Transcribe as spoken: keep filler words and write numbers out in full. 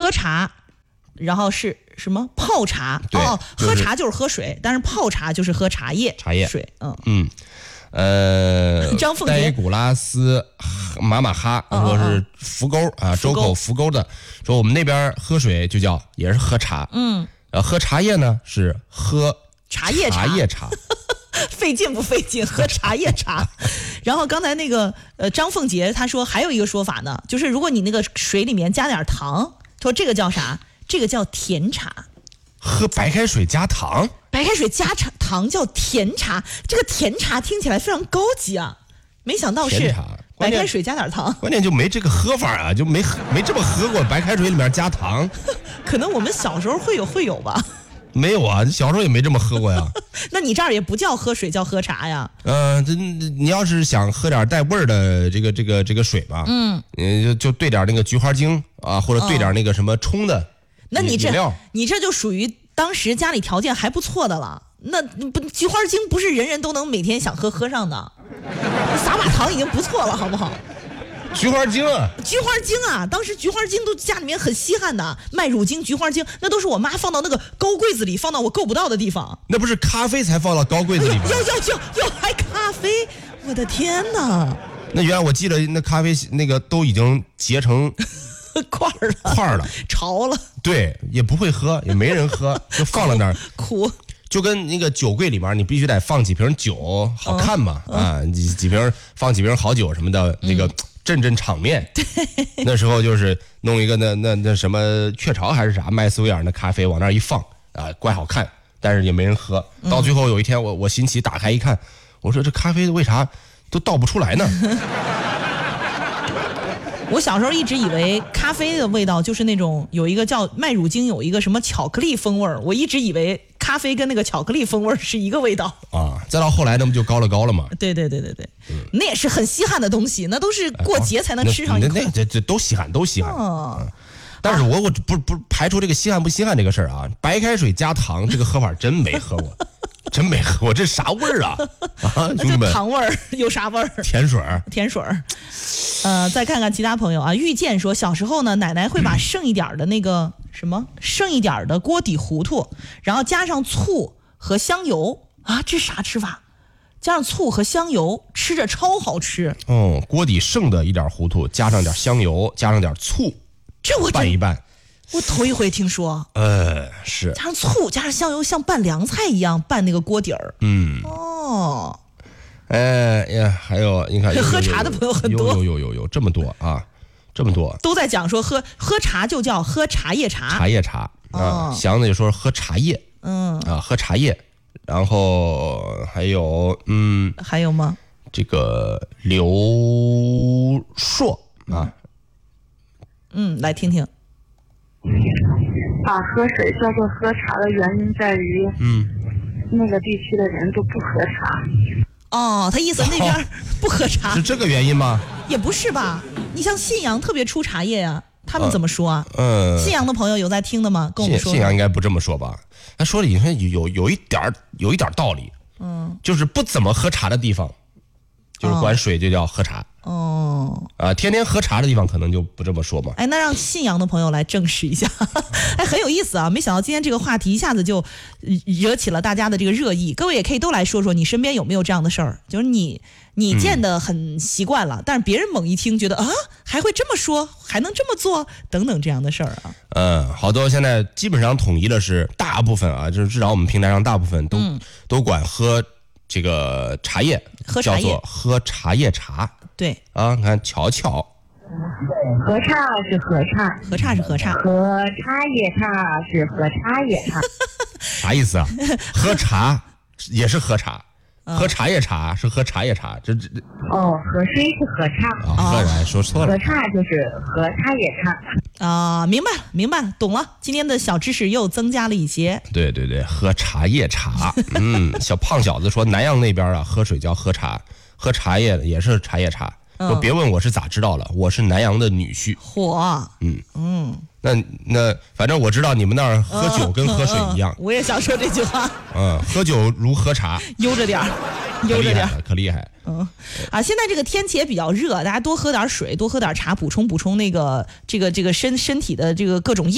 喝茶，然后是什么泡茶？哦， 就是、 喝茶就是喝水，但是泡茶就是喝茶叶。 茶叶水，嗯嗯。呃， 张凤杰、 戴古拉斯、马马哈，说是福沟啊，周口福沟的，说我们那边喝水就叫也是喝茶， 嗯， 呃，喝茶叶呢是喝茶叶茶， 茶叶茶， 费劲不费劲？喝茶叶茶。然后刚才那个呃张凤杰他说还有一个说法呢，就是如果你那个水里面加点糖，说这个叫啥？这个叫甜茶。 喝白开水加糖， 白开水加糖叫甜茶，这个甜茶听起来非常高级啊，没想到是白开水加点糖， 关键就没这个喝法啊，就没没这么喝过白开水里面加糖。 可能我们小时候会有会有吧？ 没有啊，小时候也没这么喝过呀。 那你这儿也不叫喝水，叫喝茶呀？ 嗯、呃，这你要是想喝点带味儿的这个这个这个水吧，嗯，就就兑点那个菊花精啊，或者兑点那个什么冲的。哦， 那你这你这就属于当时家里条件还不错的了。那不菊花精不是人人都能每天想喝喝上的，撒把糖已经不错了，好不好？ 菊花精啊， 菊花精啊，当时菊花精都家里面很稀罕的，麦乳精、菊花精，那都是我妈放到那个高柜子里，放到我够不到的地方。 那不是咖啡才放到高柜子里吗？ 要要要要还咖啡，我的天哪！ 那原来我记得那咖啡那个都已经结成块儿了， 块儿了， 潮了。 对，也不会喝，也没人喝，就放在那儿苦。 就跟那个酒柜里面，你必须得放几瓶酒，好看嘛、嗯、啊，几几瓶放几瓶好酒什么的，那个镇镇场面。 对， 那时候就是弄一个那那那什么雀巢还是啥麦斯威尔的咖啡往那儿一放啊，怪好看，但是也没人喝。到最后有一天我我新奇打开一看，我说这咖啡为啥都倒不出来呢？ 我小时候一直以为咖啡的味道就是那种有一个叫麦乳精，有一个什么巧克力风味儿，我一直以为咖啡跟那个巧克力风味儿是一个味道啊。再到后来那不就高了高了吗？ 对对对对对、嗯，那也是很稀罕的东西，那都是过节才能吃上一口。 那那这这都稀罕，都稀罕。哦嗯、但是我我不不排除这个稀罕不稀罕这个事儿啊，白开水加糖这个喝法真没喝过。真没喝过，这啥味儿啊？啊，兄弟们， 糖味儿有啥味儿？ 甜水儿， 甜水儿。呃，再看看其他朋友啊，遇见说小时候呢，奶奶会把剩一点的那个什么，剩一点的锅底糊涂，然后加上醋和香油啊，这啥吃法？加上醋和香油，吃着超好吃。 哦，锅底剩的一点糊涂，加上点香油，加上点醋， 这我拌一拌。 我头一回听说， 呃，是加上醋，加上香油，像拌凉菜一样拌那个锅底儿。 嗯， 哦， 哎呀，还有你看， 喝茶的朋友很多， 有有有有有这么多啊，这么多都在讲说喝喝茶就叫喝茶叶茶， 茶叶茶啊，祥子就说喝茶叶，嗯啊，喝茶叶，然后还有嗯， 还有吗？ 这个刘硕啊， 嗯，来听听。 把喝水叫做喝茶的原因在于，嗯，那个地区的人都不喝茶。 哦，他意思那边不喝茶、 哦、是这个原因吗？ 也不是吧？你像信阳特别出茶叶呀、啊，他们怎么说啊？ 嗯、呃， 信阳的朋友有在听的吗？跟我们说。 信阳应该不这么说吧？他说的已经有有一点有一点道理。嗯，就是不怎么喝茶的地方，就是管水就叫喝茶。哦，啊，天天喝茶的地方可能就不这么说嘛。 哎，那让信阳的朋友来证实一下，哎，很有意思啊！没想到今天这个话题一下子就惹起了大家的这个热议。各位也可以都来说说，你身边有没有这样的事儿？就是你你见得很习惯了、嗯，但是别人猛一听觉得啊，还会这么说，还能这么做，等等这样的事儿啊。 嗯，好多现在基本上统一的是大部分啊，就是至少我们平台上大部分都、嗯、都管喝这个茶叶， 喝茶叶叫做喝茶叶茶。 对啊，你看瞧瞧， 喝茶是喝茶， 喝茶是喝茶， 喝茶叶茶是喝茶叶茶， 啥意思啊？喝茶也是喝茶，喝茶叶茶是喝茶叶茶，这这哦，喝水是喝茶， 啊，喝茶说错了， 喝茶就是喝茶叶茶啊，明白了，明白了，懂了，今天的小知识又增加了一些。 对对对，喝茶叶茶，嗯，小胖小子说南阳那边啊，喝水叫喝茶。喝茶叶也是茶叶茶，说别问我是咋知道了，我是南阳的女婿。 嚯， 嗯嗯，那那反正我知道你们那儿喝酒跟喝水一样。 嗯嗯嗯、我也想说这句话。 嗯，喝酒如喝茶， 悠着点儿，悠着点儿， 可厉害。 嗯，啊，现在这个天气也比较热，大家多喝点水，多喝点茶，补充补充那个这个这个身身体的这个各种。